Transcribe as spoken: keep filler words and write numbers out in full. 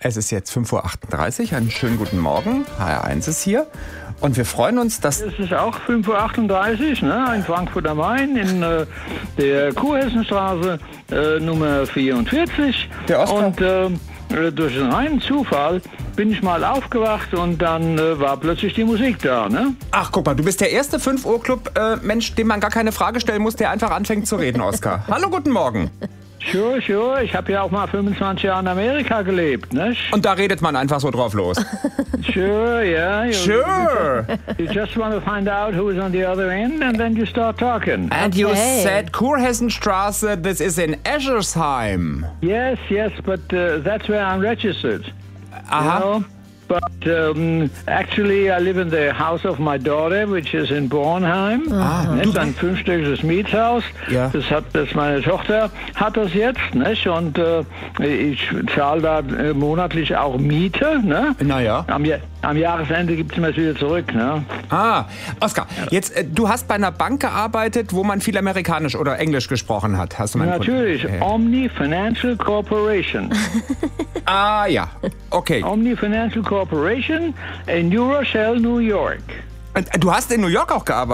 Es ist jetzt fünf Uhr achtunddreißig, einen schönen guten Morgen. H R eins ist hier und wir freuen uns, dass... Es ist auch fünf Uhr achtunddreißig, ne, in Frankfurt am Main, in äh, der Kurhessenstraße äh, Nummer vierundvierzig. Der Oskar. Und äh, durch einen reinen Zufall bin ich mal aufgewacht und dann äh, war plötzlich die Musik da, ne? Ach, guck mal, du bist der erste fünf Uhr Club-Mensch, dem man gar keine Frage stellen muss, der einfach anfängt zu reden, Oskar. Hallo, guten Morgen. Sure, sure. Ich habe ja auch mal fünfundzwanzig Jahre in Amerika gelebt, ne? Und da redet man einfach so drauf los. Sure, yeah. You, Sure. You just want to find out who's on the other end and then you start talking. And you Okay. said Kurhessenstraße, this is in Eschersheim. Yes, yes, but uh, that's where I'm registered. Aha. You know? But um, actually, I live in the house of my daughter, which is in Bornheim. Ah, Das ist ein fünfstöckiges Mietshaus. Ja. Das hat, das meine Tochter hat das jetzt, nicht? Und äh, ich zahle da äh, monatlich auch Miete, ne? Naja. Am, Ja- am Jahresende gibt es mir das wieder zurück, ne? Ah, Oskar, jetzt, äh, du hast bei einer Bank gearbeitet, wo man viel Amerikanisch oder Englisch gesprochen hat. Hast du meinen Natürlich, Kunden- Ja. Omni Financial Corporation. Ah, ja. Okay. Omni Financial Corporation in New Rochelle, New York. Und Du hast in New York auch gearbeitet?